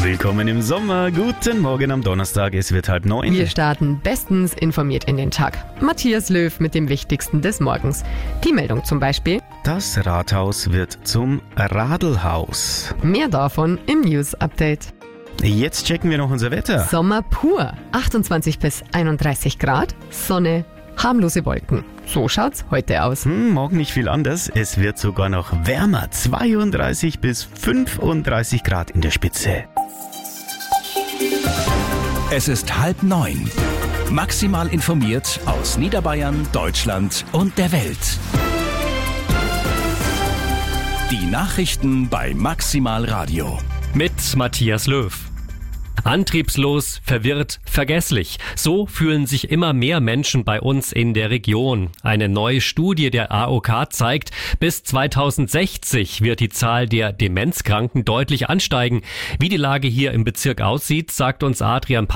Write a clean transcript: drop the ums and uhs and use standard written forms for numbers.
Willkommen im Sommer. Guten Morgen am Donnerstag. Es wird 8:30. Wir starten bestens informiert in den Tag. Matthias Löw mit dem Wichtigsten des Morgens. Die Meldung zum Beispiel. Das Rathaus wird zum Radelhaus. Mehr davon im News-Update. Jetzt checken wir noch unser Wetter. Sommer pur. 28 bis 31 Grad. Sonne. Harmlose Wolken. So schaut's heute aus. Morgen nicht viel anders. Es wird sogar noch wärmer. 32 bis 35 Grad in der Spitze. Es ist 8:30. Maximal informiert aus Niederbayern, Deutschland und der Welt. Die Nachrichten bei Maximal Radio. Mit Matthias Löw. Antriebslos, verwirrt, vergesslich. So fühlen sich immer mehr Menschen bei uns in der Region. Eine neue Studie der AOK zeigt, bis 2060 wird die Zahl der Demenzkranken deutlich ansteigen. Wie die Lage hier im Bezirk aussieht, sagt uns Adrian